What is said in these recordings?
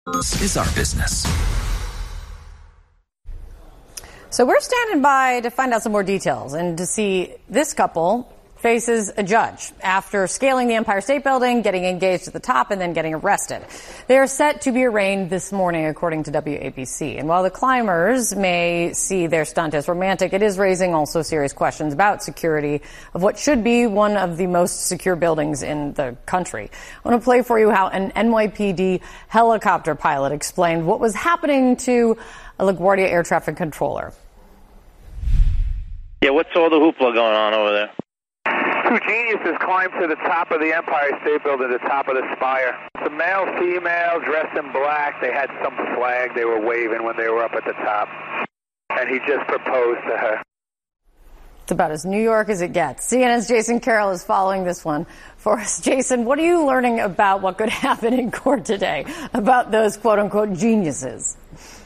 is our business. So we're standing by to find out some more details and to see this couple faces a judge after scaling the Empire State Building, getting engaged at the top, and then getting arrested. They are set to be arraigned this morning, according to WABC. And while the climbers may see their stunt as romantic, it is raising also serious questions about security of what should be one of the most secure buildings in the country. I want to play for you how an NYPD helicopter pilot explained what was happening to a LaGuardia air traffic controller. Yeah, what's all the hoopla going on over there? Two geniuses climbed to the top of the Empire State Building, the top of the spire. The male, female, dressed in black. They had some flag they were waving when they were up at the top. And he just proposed to her. It's about as New York as it gets. CNN's Jason Carroll is following this one for us. Jason, what are you learning about what could happen in court today about those quote-unquote geniuses?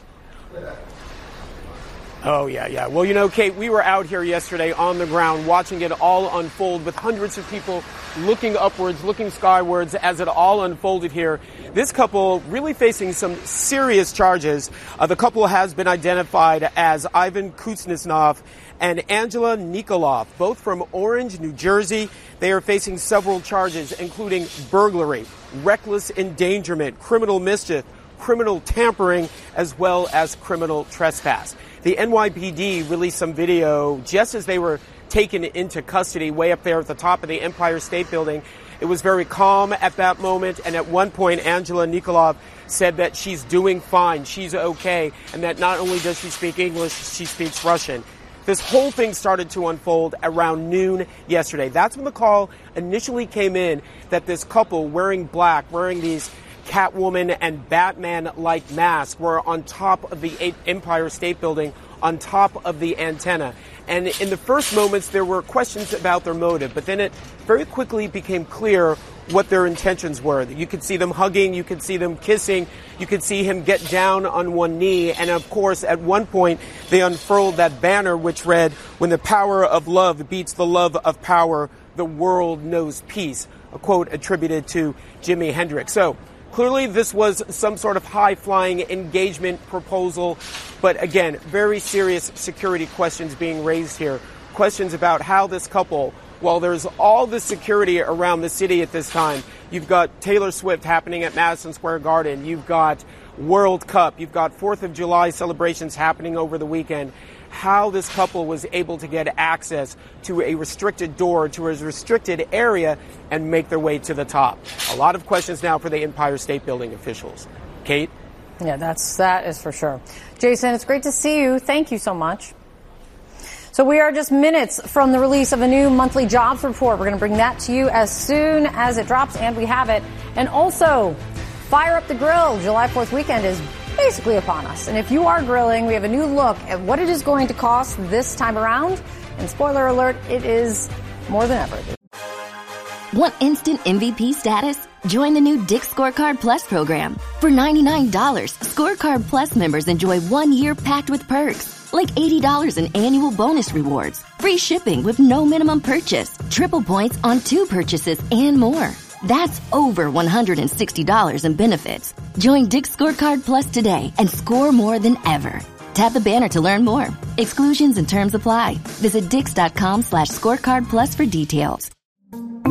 Oh, yeah. Well, you know, Kate, we were out here yesterday on the ground watching it all unfold with hundreds of people looking upwards, looking skywards as it all unfolded here. This couple really facing some serious charges. The couple has been identified as Ivan Kuznetsov and Angela Nikolov, both from Orange, New Jersey. They are facing several charges, including burglary, reckless endangerment, criminal mischief, criminal tampering, as well as criminal trespass. The NYPD released some video just as they were taken into custody way up there at the top of the Empire State Building. It was very calm at that moment, and at one point Angela Nikolov said that she's doing fine, she's okay, and that not only does she speak English, she speaks Russian. This whole thing started to unfold around noon yesterday. That's when the call initially came in that this couple wearing black, wearing these Catwoman and Batman-like masks were on top of the Empire State Building, on top of the antenna. And in the first moments, there were questions about their motive, but then it very quickly became clear what their intentions were. You could see them hugging, you could see them kissing, you could see him get down on one knee, and of course, at one point, they unfurled that banner which read, "When the power of love beats the love of power, the world knows peace," a quote attributed to Jimi Hendrix. So, clearly, this was some sort of high-flying engagement proposal, but again, very serious security questions being raised here. Questions about how this couple, while there's all the security around the city at this time, you've got Taylor Swift happening at Madison Square Garden, you've got World Cup, you've got 4th of July celebrations happening over the weekend, how this couple was able to get access to a restricted door, to a restricted area, and make their way to the top. A lot of questions now for the Empire State Building officials. Kate? Yeah, that is for sure. Jason, it's great to see you. Thank you so much. So we are just minutes from the release of a new monthly jobs report. We're going to bring that to you as soon as it drops, and we have it. And also, fire up the grill. July 4th weekend is basically upon us. And if you are grilling, we have a new look at what it is going to cost this time around. And spoiler alert, it is more than ever. Want instant MVP status? Join the new Dick's Scorecard Plus program. For $99, Scorecard Plus members enjoy 1 year packed with perks, like $80 in annual bonus rewards, free shipping with no minimum purchase, triple points on 2 purchases, and more. That's over $160 in benefits. Join Dick's Scorecard Plus today and score more than ever. Tap the banner to learn more. Exclusions and terms apply. Visit Dix.com/scorecard plus for details.